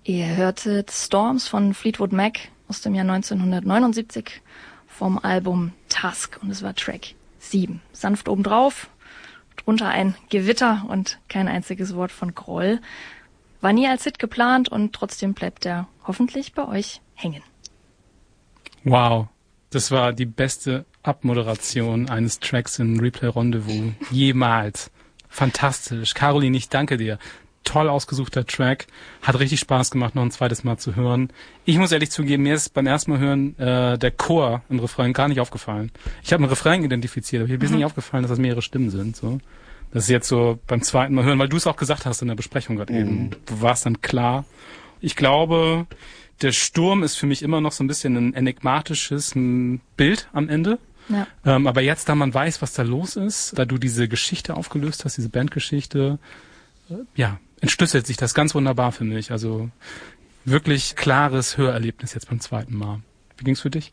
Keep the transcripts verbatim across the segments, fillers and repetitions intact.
Ihr hörtet Storms von Fleetwood Mac aus dem Jahr neunzehnhundertneunundsiebzig vom Album Tusk und es war Track sieben. Sanft obendrauf, drunter ein Gewitter und kein einziges Wort von Groll. War nie als Hit geplant und trotzdem bleibt er hoffentlich bei euch hängen. Wow, das war die beste Abmoderation eines Tracks in Replay Rendezvous jemals. Fantastisch. Caroline, ich danke dir. Toll ausgesuchter Track. Hat richtig Spaß gemacht, noch ein zweites Mal zu hören. Ich muss ehrlich zugeben, mir ist beim ersten Mal hören äh, der Chor im Refrain gar nicht aufgefallen. Ich habe einen Refrain identifiziert, aber mir ist mhm. nicht aufgefallen, dass das mehrere Stimmen sind. So, das ist jetzt so beim zweiten Mal hören, weil du es auch gesagt hast in der Besprechung gerade mhm. eben. Du warst dann klar. Ich glaube, der Sturm ist für mich immer noch so ein bisschen ein enigmatisches ein Bild am Ende. Ja. Ähm, aber jetzt, da man weiß, was da los ist, da du diese Geschichte aufgelöst hast, diese Bandgeschichte, äh, ja, entschlüsselt sich das ganz wunderbar für mich. Also wirklich klares Hörerlebnis jetzt beim zweiten Mal. Wie ging's für dich?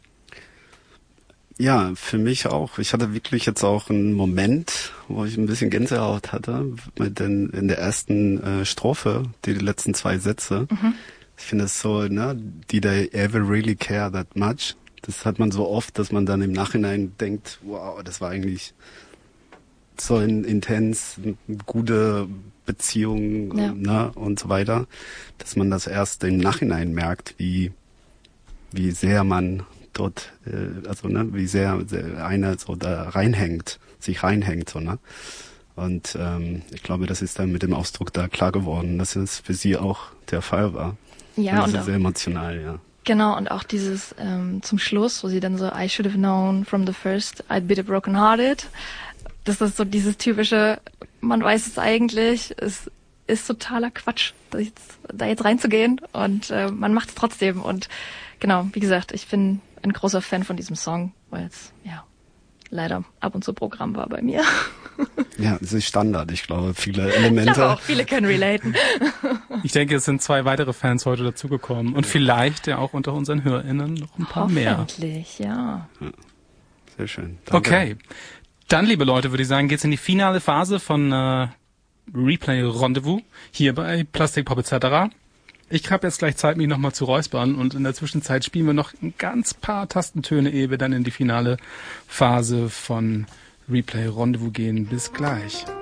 Ja, für mich auch. Ich hatte wirklich jetzt auch einen Moment, wo ich ein bisschen Gänsehaut hatte, mit den, in der ersten äh, Strophe, die, die letzten zwei Sätze. Mhm. Ich finde es so, ne, did I ever really care that much? Das hat man so oft, dass man dann im Nachhinein denkt, wow, das war eigentlich so ein intens, eine gute Beziehung, ja. ne, und so weiter, dass man das erst im Nachhinein merkt, wie wie sehr man dort, äh, also ne, wie sehr, sehr einer so da reinhängt, sich reinhängt, so, ne. Und ähm, ich glaube, das ist dann mit dem Ausdruck da klar geworden, dass es für sie auch der Fall war. Ja, und das und ist sehr emotional, ja. Genau, und auch dieses ähm, zum Schluss, wo sie dann so, I should have known from the first, I'd be broken hearted. Das ist so dieses typische, man weiß es eigentlich, es ist totaler Quatsch, da jetzt, da jetzt reinzugehen und äh, man macht es trotzdem. Und genau, wie gesagt, ich bin ein großer Fan von diesem Song, weil es ja leider ab und zu Programm war bei mir. Ja, es ist Standard, ich glaube, viele Elemente. Ich glaube auch, viele können relaten. Ich denke, es sind zwei weitere Fans heute dazugekommen und vielleicht ja auch unter unseren HörerInnen noch ein paar mehr. Hoffentlich, ja. ja. Sehr schön. Danke. Okay. Dann, liebe Leute, würde ich sagen, geht's in die finale Phase von äh, Replay Rendezvous hier bei Plastik Pop et cetera. Ich habe jetzt gleich Zeit, mich nochmal zu räuspern und in der Zwischenzeit spielen wir noch ein ganz paar Tastentöne, ehe wir dann in die finale Phase von Replay Rendezvous gehen. Bis gleich.